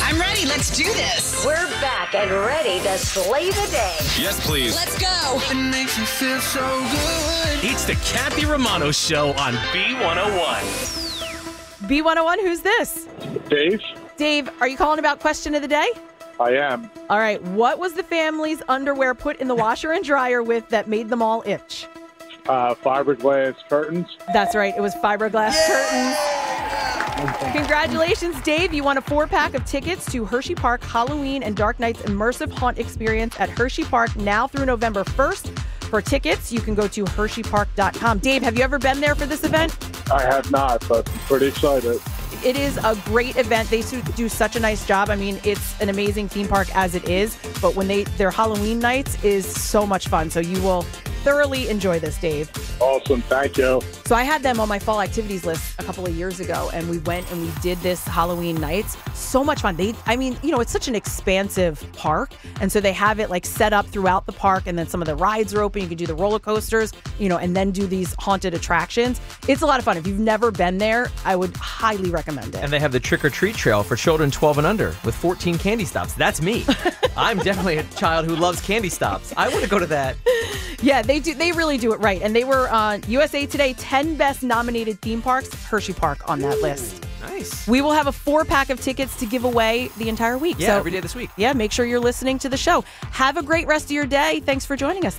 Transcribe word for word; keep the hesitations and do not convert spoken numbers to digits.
I'm ready. Let's do this. We're back and ready to slay the day. Yes, please. Let's go. It makes me feel so good. It's the Kathy Romano Show on B one oh one. B one oh one, who's this? Dave, Dave, are you calling about question of the day? I am. All right. What was the family's underwear put in the washer and dryer with that made them all itch? Uh, fiberglass curtains. That's right. It was fiberglass curtains. Congratulations, Dave. You won a four-pack of tickets to Hershey Park Halloween and Dark Nights Immersive Haunt Experience at Hershey Park now through November first. For tickets, you can go to hershey park dot com. Dave, have you ever been there for this event? I have not, but I'm pretty excited. It is a great event. They do such a nice job. I mean, it's an amazing theme park as it is, but when they their Halloween nights is so much fun. So you will thoroughly enjoy this, Dave. Awesome. Thank you. So I had them on my fall activities list a couple of years ago, and we went and we did this Halloween nights. So much fun. They, I mean, you know, it's such an expansive park, and so they have it like set up throughout the park, and then some of the rides are open. You can do the roller coasters, you know, and then do these haunted attractions. It's a lot of fun. If you've never been there, I would highly recommend it. And they have the trick-or-treat trail for children twelve and under with fourteen candy stops. That's me. I'm definitely a child who loves candy stops. I want to go to that. Yeah, they do. They really do it right. And they were on U S A Today, ten best nominated theme parks, Hershey Park on that list. Nice. We will have a four-pack of tickets to give away the entire week. Yeah, so, every day this week. Yeah, make sure you're listening to the show. Have a great rest of your day. Thanks for joining us.